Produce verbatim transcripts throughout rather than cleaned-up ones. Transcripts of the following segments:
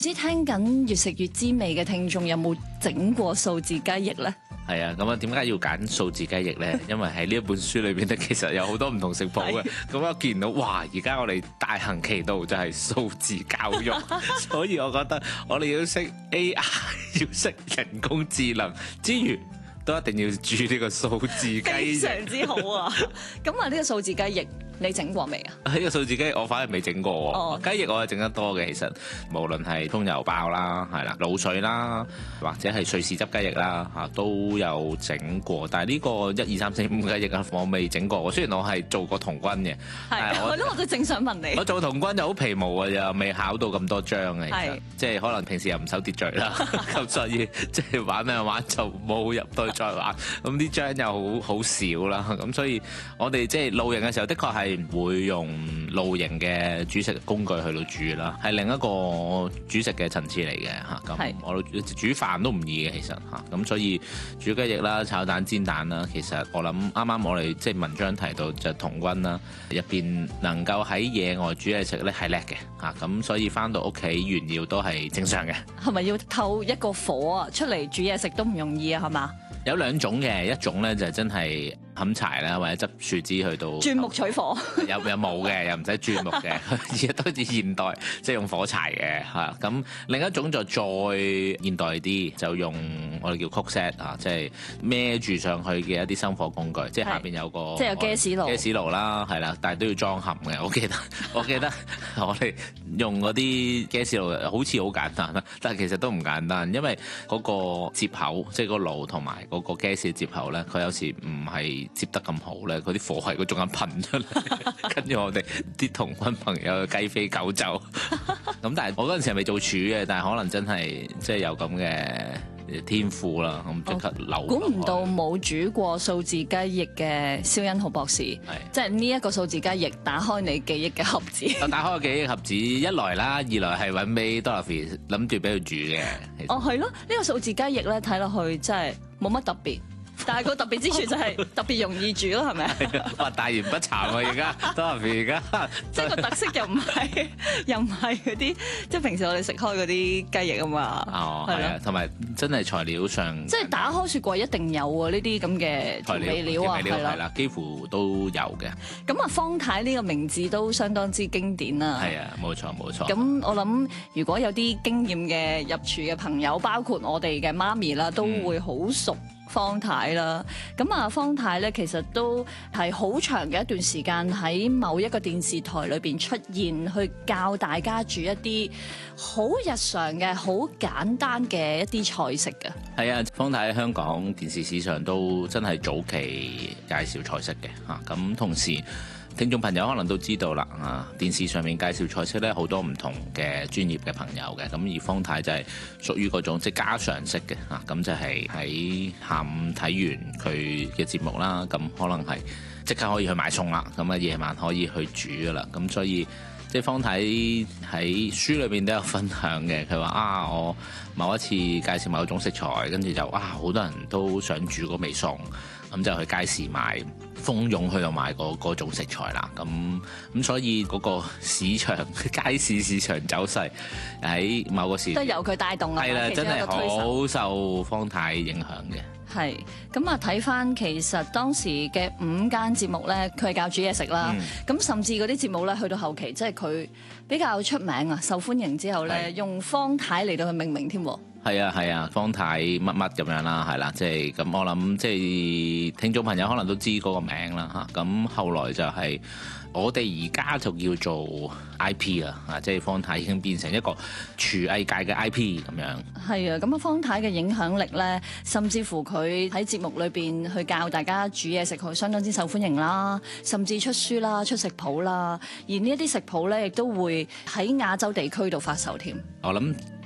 唔知聽緊越食越滋味嘅聽眾有冇整過素字雞翼咧？ 係啊，咁啊點解要揀素字雞翼咧？因為喺呢一本書裏邊咧，其實有好多唔同食譜嘅。咁我見到哇，而家我哋大行其道就係素字教育，所以我覺得我哋要識 A I， 要識人工智能之餘，都一定要煮呢個素字雞翼。 非常之好啊！咁啊，呢個素字雞翼你整過未啊？ 呢個素字雞翼我反而未整過喎。 哦， 雞翼我係整得多嘅，其實無論係葱油爆啦，係啦，滷水啦，或者係瑞士汁雞翼啦，嚇都有整過。但係呢個一二三四五雞翼啊，我未整過。雖然我係做過童軍嘅， 係，我都我都正想問你。 我做童軍就好皮毛嘅，又未考到咁多章嘅，其實係即係可能平時又唔守秩序啦，咁所以即係玩咩玩就冇入到去再玩。咁啲章又好好少啦，咁所以我哋即係露營嘅時候，的確係會用露營嘅煮食工具去到煮啦，係另一個煮食嘅層次嚟嘅嚇。咁我煮飯都唔易嘅，其實嚇。咁所以煮雞翼啦、炒蛋、煎蛋啦，其實我諗啱啱我哋即係文章提到就童軍啦，入邊能夠喺野外煮嘢食咧係叻嘅嚇。咁所以翻到屋企炫耀都係正常嘅。 係咪要透一個火啊出嚟煮嘢食都唔容易啊？係嘛？ 有兩種嘅，一種咧就係真係冚柴啦，或者執樹枝去到鑽木取火， 有有冇嘅，又唔使鑽木嘅，而家都似現代即係用火柴嘅嚇。咁另一種就再現代啲，就用我哋叫 cook set 啊，即係孭住上去嘅一啲生火工具，即係下邊有個即係有 gas 爐 ，gas 爐啦，係啦，但係都要裝冚嘅。我記得我記得我哋用嗰啲 gas 爐好似好簡單啦，但係其實都唔簡單，因為嗰個接口即係個爐同埋嗰個 gas 接口咧，佢有時唔係接得咁好咧，嗰啲火係佢仲咁噴出嚟，跟住我哋啲童軍朋友雞飛狗走。咁但係我嗰陣時係未做廚嘅，但係可能真係即係有咁嘅天賦啦，咁即刻流。 估唔到冇煮過素字雞翼嘅蕭欣浩博士，即係呢一個素字雞翼打開你記憶嘅盒子。 我打開個記憶盒子，一來啦，二來係揾俾 Dorothy 諗住俾佢煮嘅。 哦，係咯，呢、呢個素字雞翼咧睇落去真係冇乜特別。但係個特別之處就係特別容易煮咯，係咪？ 哇！大言不慚啊！而家 Dorothy 而家即係個特色又唔係又唔係嗰啲，即係平時我哋食開嗰啲雞翼啊嘛。 哦，係啊，同埋真係材料上， 即係打開雪櫃一定有啊！呢啲咁嘅調味料啊， 係啦，幾乎都有嘅。 咁啊，方太呢個名字都相當之經典啦。 係啊，冇錯冇錯。 咁我諗，如果有啲經驗嘅入廚嘅朋友，包括我哋嘅媽咪啦，都會好熟方太啦。咁啊，方太咧其實都係好長嘅一段時間喺某一個電視台裏邊出現，去教大家煮一啲好日常嘅、好簡單嘅一啲菜式嘅。 係啊，方太喺香港電視史上都真係早期介紹菜式嘅嚇。咁同時，聽眾朋友可能都知道啦，啊電視上面介紹菜式咧好多唔同嘅專業嘅朋友嘅，咁而方太就係屬於嗰種即係家常式嘅，啊咁就係喺下午睇完佢嘅節目啦，咁可能係即刻可以去買餸啦，咁啊夜晚可以去煮噶啦，咁所以即係方太喺書裏邊都有分享嘅，佢話啊我某一次介紹某種食材，跟住就啊好多人都想煮嗰味餸，咁就去街市買。蜂擁去到買嗰嗰種食材啦，咁咁所以嗰個市場街市市場走勢喺某個時都由佢帶動啦， 係啦，真係好受方太影響嘅。 係咁啊！睇翻其實當時嘅五間節目咧，佢係教煮嘢食啦。咁、嗯、甚至嗰啲節目咧，去到後期即係佢比較出名啊，受歡迎之後咧，用方太嚟到去命名添。 係啊係啊，方太乜乜咁樣啦，係啦，即係咁我諗，即係聽眾朋友可能都知嗰個名啦嚇。咁後來就係、是。我哋而家就叫做 I P 啦，啊，即係方太已經變成一個廚藝界嘅 I P 咁樣。係啊， 咁啊，方太嘅影響力咧，甚至乎佢喺節目裏邊去教大家煮嘢食，佢相當之受歡迎啦，甚至出書啦、出食譜啦，而呢一啲食譜咧，亦都會喺亞洲地區度發售添。 我諗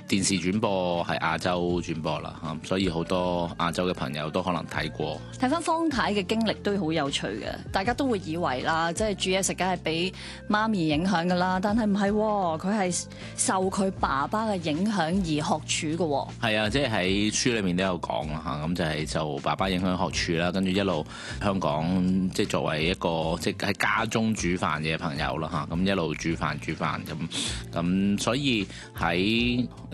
電視轉播係亞洲轉播啦嚇，所以好多亞洲嘅朋友都可能睇過。 睇翻方太嘅經歷都好有趣嘅，大家都會以為啦，即係煮嘢食梗係俾媽咪影響㗎啦，但係唔係喎，佢係受佢爸爸嘅影響而學廚嘅喎。 係啊，即係喺書裏面都有講啦嚇，咁就係受爸爸影響學廚啦，跟住一路香港即係作為一個即係喺家中煮飯嘅朋友啦嚇，咁一路煮飯煮飯咁咁，所以喺